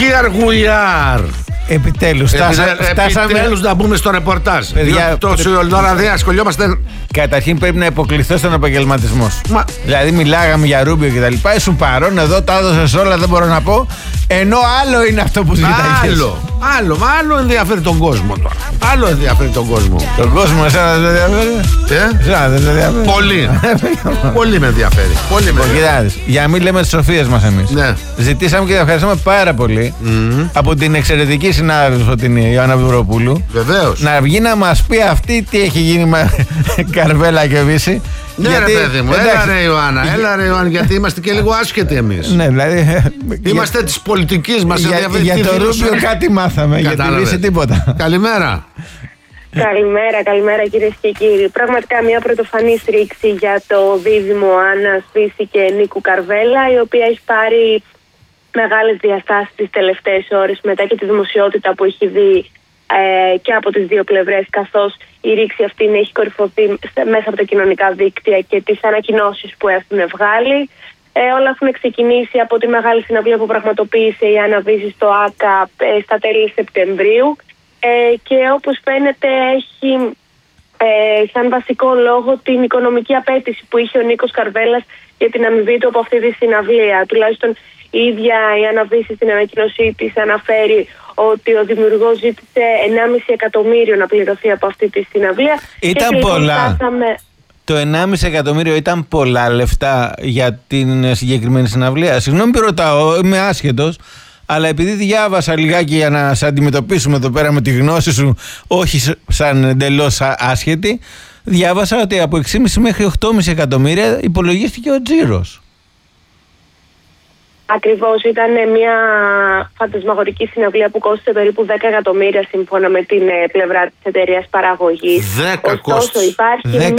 Here we are. Επιτέλους Επιτέλους να μπούμε στο ρεπορτάζ. Παιδιά, τόση ώρα δεν ασχολιόμαστε. Καταρχήν πρέπει να υποκληθώ στον επαγγελματισμό σου. Δηλαδή μιλάγαμε για Ρούμπιο και τα λοιπά. Ήσουν παρόν εδώ, τα έδωσες όλα, δεν μπορώ να πω. Ενώ άλλο είναι αυτό που ζητάγες. Άλλο ενδιαφέρει τον κόσμο τώρα. Άλλο ενδιαφέρει τον κόσμο. Τον κόσμο εσένα δεν ενδιαφέρει. Εσένα δεν ενδιαφέρει. Πολύ. Πολύ με ενδιαφέρει. Κοιτάξτε, για να μην λέμε τις σοφίες μας εμείς. Ναι. Ζητήσαμε και ευχαριστούμε πάρα πολύ από την εξαιρετική συνάδελφο την Ιωάννα Βιβροπούλου. Βεβαίως. Να βγει να μας πει αυτή τι έχει γίνει με Καρβέλα και Βύση. Ναι, γιατί, ρε παιδί μου, έλα ρε Ιωάννα, γιατί είμαστε και λίγο άσχετοι εμείς. Ναι, δηλαδή. Είμαστε της πολιτικής μας. Για το Ρούμπιο κάτι μάθαμε, για τη Βύση τίποτα. Καλημέρα. Καλημέρα κυρίες και κύριοι. Πραγματικά μια πρωτοφανή στήριξη για το δίδυμο Άννας Βύση και Νίκου Καρβέλα, η οποία έχει πάρει μεγάλες διαστάσεις τις τελευταίες ώρες μετά και τη δημοσιότητα που έχει δει και από τις δύο πλευρές, καθώς η ρήξη αυτή έχει κορυφωθεί μέσα από τα κοινωνικά δίκτυα και τις ανακοινώσεις που έχουν βγάλει. Όλα έχουν ξεκινήσει από τη μεγάλη συναυλία που πραγματοποίησε η Άννα Βύση στο ΆΚΑ στα τέλη Σεπτεμβρίου και όπως φαίνεται έχει σαν βασικό λόγο την οικονομική απέτηση που είχε ο Νίκος Καρβέλας για την αμοιβή του από αυτή τη συναυλία. Τουλάχιστον η ίδια η Άννα Βύση στην ανακοίνωσή της αναφέρει ότι ο δημιουργός ζήτησε 1,5 εκατομμύριο να πληρωθεί από αυτή τη συναυλία. Ήταν πολλά. Το 1,5 εκατομμύριο ήταν πολλά λεφτά για την συγκεκριμένη συναυλία. Συγγνώμη που ρωτάω, είμαι άσχετος, αλλά επειδή διάβασα λιγάκι για να σε αντιμετωπίσουμε εδώ πέρα με τη γνώση σου, όχι σαν εντελώς άσχετη, διάβασα ότι από 6,5 μέχρι 8,5 εκατομμύρια υπολογίστηκε ο τζίρος. Ακριβώς, ήταν μια φαντασμαγορική συναυλία που κόστησε περίπου 10 εκατομμύρια σύμφωνα με την πλευρά της εταιρείας παραγωγής. 10 κόστησε. Υπάρχει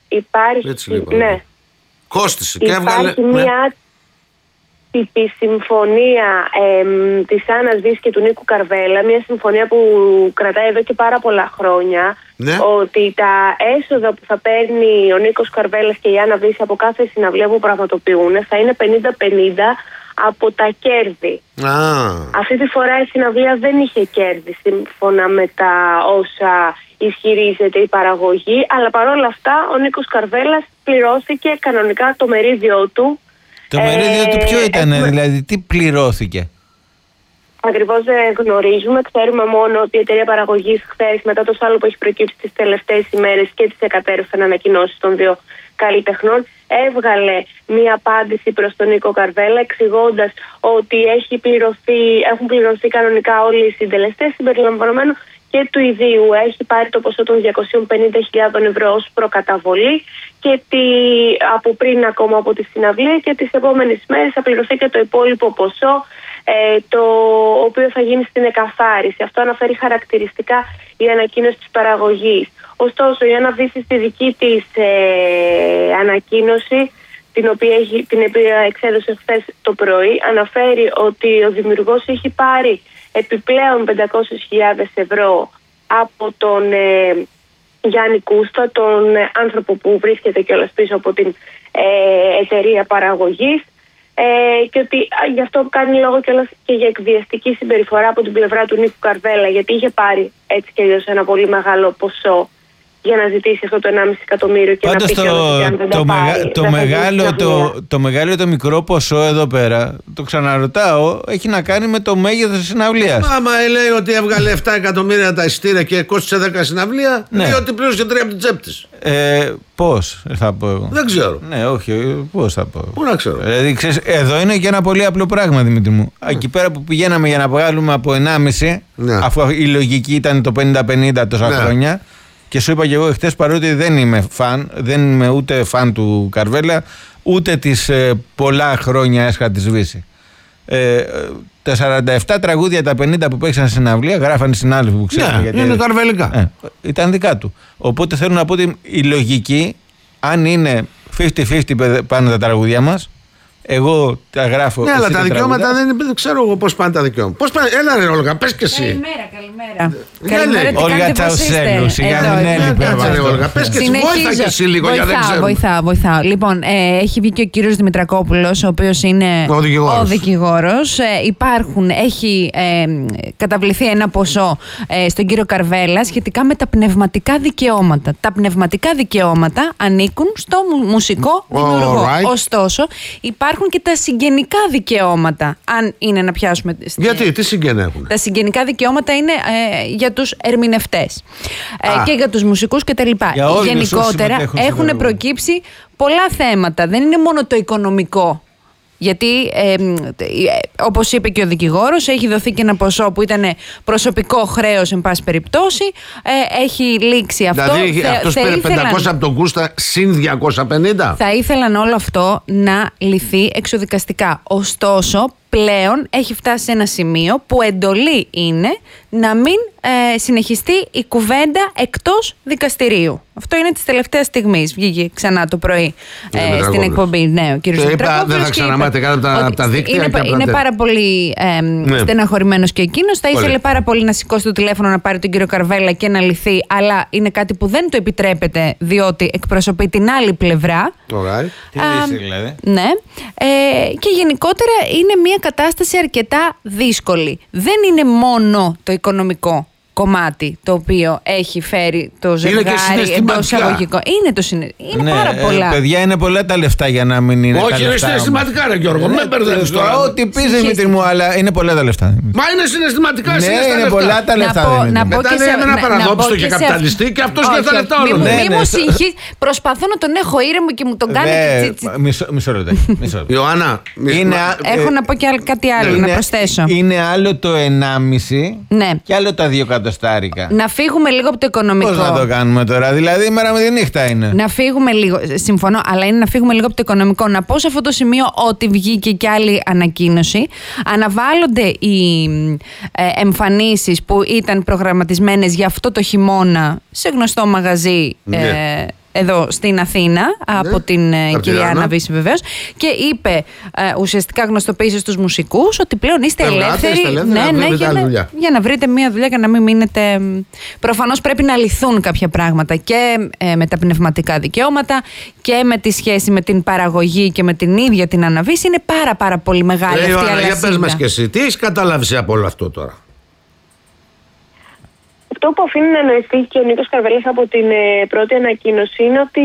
ναι. Κόστησε και έβγαλε. Μια τύπη συμφωνία της Άννας Βύση και του Νίκου Καρβέλα, μια συμφωνία που κρατάει εδώ και πάρα πολλά χρόνια, ναι. Ότι τα έσοδα που θα παίρνει ο Νίκος Καρβέλας και η Άννα Βύση από κάθε συναυλία που πραγματοποιούν θα είναι 50-50 από τα κέρδη. Αυτή τη φορά η συναυλία δεν είχε κέρδη σύμφωνα με τα όσα ισχυρίζεται η παραγωγή, αλλά παρόλα αυτά ο Νίκος Καρβέλας πληρώθηκε κανονικά το μερίδιο του. Το μερίδιο του ποιο ήταν, δηλαδή τι πληρώθηκε? Ακριβώς δεν γνωρίζουμε. Ξέρουμε μόνο ότι η εταιρεία παραγωγής χθες, μετά το σάλο που έχει προκύψει τις τελευταίες ημέρες και τις εκατέρωθεν ανακοινώσεις των δύο καλλιτεχνών, έβγαλε μία απάντηση προς τον Νίκο Καρβέλα, εξηγώντας ότι έχουν πληρωθεί κανονικά όλοι οι συντελεστές συμπεριλαμβανομένου και του ιδίου. Έχει πάρει το ποσό των 250.000 ευρώ ως προκαταβολή και από πριν ακόμα από τη συναυλία και τις επόμενες μέρες θα πληρωθεί και το υπόλοιπο ποσό, το οποίο θα γίνει στην εκαθάριση. Αυτό αναφέρει χαρακτηριστικά η ανακοίνωση της παραγωγής. Ωστόσο, η Άννα Βύση στη δική της ανακοίνωση, την οποία εξέδωσε χθες το πρωί, αναφέρει ότι ο δημιουργός έχει πάρει επιπλέον 500.000 ευρώ από τον Γιάννη Κούστα, τον άνθρωπο που βρίσκεται κιόλας πίσω από την εταιρεία παραγωγής, και ότι γι' αυτό κάνει λόγο κιόλας και για εκβιαστική συμπεριφορά από την πλευρά του Νίκου Καρβέλα, γιατί είχε πάρει έτσι κι αλλιώς ένα πολύ μεγάλο ποσό για να ζητήσει αυτό το 1,5 εκατομμύριο και πάντως να πει ότι αν δεν το πάρει. Το μεγάλο το μικρό ποσό εδώ πέρα, το ξαναρωτάω, έχει να κάνει με το μέγεθος της συναυλίας. Άμα λέει ότι έβγαλε 7 εκατομμύρια τα εισιτήρια και κόστησε 10 συναυλία, ναι. Λέει ότι πλήρωσε 3 από την τσέπη της. Πώς θα πω εγώ? Δεν ξέρω. Ναι, όχι, πώς θα πω? Πού να ξέρω. Δηλαδή, ξέρεις, εδώ είναι και ένα πολύ απλό πράγμα, Δημήτρη μου. Εκεί πέρα που πηγαίναμε για να βγάλουμε από 1,5, ναι. Αφού η λογική ήταν το 50-50 τόσα χρόνια. Και σου είπα και εγώ χτες, παρότι δεν είμαι ούτε φαν του Καρβέλα, ούτε τις πολλά χρόνια έσχα της Βύση. Τα 47 τραγούδια, τα 50 που παίξαν στην συναυλία, γράφανε οι συνάδελφοι που ξέρουν. Ναι, γιατί είναι καρβελικά. Ήταν δικά του. Οπότε θέλω να πω ότι η λογική, αν είναι 50-50 πάνω τα τραγούδια μας, Εγώ τα γράφω. Ναι, αλλά τα δικαιώματα δεν ξέρω εγώ πώς πάνε τα δικαιώματα. Πώς πάνε, έλα ρε Όλγα, πες και εσύ. Καλημέρα. Όλγα Τσαουσέλου, σιγά μην έλειπε. Όλγα, πες και εσύ, βοήθα και εσύ λίγο για δεν ξέρω. Βοηθάω. Λοιπόν, έχει βγει και ο κύριος Δημητρακόπουλος, ο οποίος είναι ο δικηγόρος. Έχει καταβληθεί ένα ποσό στον κύριο Καρβέλα σχετικά με τα πνευματικά δικαιώματα. Τα πνευματικά δικαιώματα ανήκουν στο μουσικό δημιουργό. Ωστόσο, υπάρχουν και τα συγγενικά δικαιώματα, αν είναι να πιάσουμε. Γιατί, τι συγγενέ έχουν? Τα συγγενικά δικαιώματα είναι για τους ερμηνευτές και για τους μουσικούς κτλ. Γενικότερα έχουν προκύψει πολλά θέματα. Δεν είναι μόνο το οικονομικό. Γιατί, όπως είπε και ο δικηγόρος, έχει δοθεί και ένα ποσό που ήταν προσωπικό χρέος, εν πάση περιπτώσει. Έχει λήξει αυτό. Δηλαδή, αυτός πήρε 500 από τον Κούστα συν 250. Θα ήθελαν όλο αυτό να λυθεί εξοδικαστικά. Ωστόσο, πλέον έχει φτάσει σε ένα σημείο που εντολή είναι να μην συνεχιστεί η κουβέντα εκτός δικαστηρίου. Αυτό είναι της τελευταίας στιγμής. Βγήκε ξανά το πρωί στην εκπομπή. Ναι, ο κύριος Δημητρακόπουλος. Δεν θα ξαναμάτε κάτι από τα δίκτυα. Είναι πάρα πολύ στεναχωρημένος και εκείνος. Θα ήθελε πάρα πολύ να σηκώσει το τηλέφωνο να πάρει τον κύριο Καρβέλα και να λυθεί, αλλά είναι κάτι που δεν το επιτρέπεται, διότι εκπροσωπεί την άλλη πλευρά. Τι λύση δηλαδή? Ναι. Και γενικότερα είναι μια κατάσταση αρκετά δύσκολη. Δεν είναι μόνο το οικονομικό κομμάτι το οποίο έχει φέρει το ζευγάρι εντός εισαγωγικών. Είναι πάρα πολλά. Παιδιά, είναι πολλά τα λεφτά για να μην είναι. Όχι, είναι συναισθηματικά, ρε Γιώργο. Με μπερδεύεις τώρα. Ό,τι πεις, Δημήτρη μου, αλλά είναι πολλά τα λεφτά. Μα είναι συναισθηματικά, ναι, είναι πολλά τα λεφτά. Μετά είναι ένα παραδόξο και καπιταλιστή και αυτός για τα λεφτά όλων. Μη μου συγχύσει. Προσπαθώ να τον έχω ήρεμο και μου τον κάνει τσίτσι. Μισό λεπτό. Ιωάννα, έχω να πω και κάτι άλλο να προσθέσω. Είναι άλλο το 1,5 και άλλο τα 2 εκατοστάρικα. Να φύγουμε λίγο από το οικονομικό. Πώς να το κάνουμε τώρα, δηλαδή η μέρα με τη νύχτα είναι. Να φύγουμε λίγο, συμφωνώ, αλλά είναι να φύγουμε λίγο από το οικονομικό. Να πω σε αυτό το σημείο ότι βγήκε και άλλη ανακοίνωση. Αναβάλλονται οι εμφανίσεις που ήταν προγραμματισμένες για αυτό το χειμώνα σε γνωστό μαγαζί. Εδώ στην Αθήνα, από την κυρία Άννα Βύση βεβαίως, και είπε ουσιαστικά γνωστοποίησε στους μουσικούς ότι πλέον είστε ελεύθεροι για να βρείτε μια δουλειά και να μην μείνετε. Προφανώς πρέπει να λυθούν κάποια πράγματα και με τα πνευματικά δικαιώματα και με τη σχέση με την παραγωγή και με την ίδια την Άννα Βύση. Είναι πάρα πολύ μεγάλη αυτή η αλυσίδα. Για πες μας και εσύ, τι έχεις καταλάβει από όλο αυτό τώρα? Αυτό που αφήνει να εννοηθεί και ο Νίκος Καρβέλας από την πρώτη ανακοίνωση είναι ότι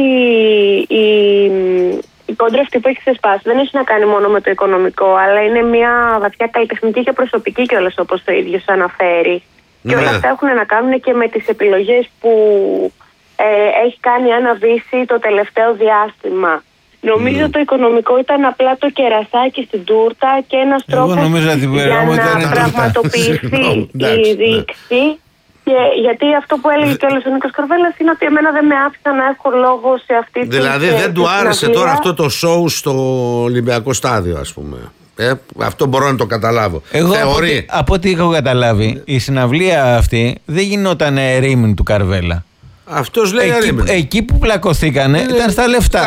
η κόντρα αυτή που έχει ξεσπάσει δεν έχει να κάνει μόνο με το οικονομικό, αλλά είναι μια βαθιά καλλιτεχνική και προσωπική κιόλας, όπως το ίδιο αναφέρει. Και όλα αυτά έχουν να κάνουν και με τις επιλογές που έχει κάνει η Άννα Βύση το τελευταίο διάστημα. Νομίζω το οικονομικό ήταν απλά το κερασάκι στην τούρτα και ένας τρόπος για να πραγματοποιηθεί η ρήξη. Και γιατί αυτό που έλεγε κιόλας ο Νίκος Καρβέλας είναι ότι εμένα δεν με άφησαν να έχω λόγο σε αυτή τη. Δηλαδή δεν του άρεσε τώρα αυτό το σοου στο Ολυμπιακό στάδιο, ας πούμε. Αυτό μπορώ να το καταλάβω. Εγώ από ό,τι έχω καταλάβει, η συναυλία αυτή δεν γινόταν ρήμην του Καρβέλα. Αυτός λέει εκεί που πλακωθήκανε ήταν στα λεφτά.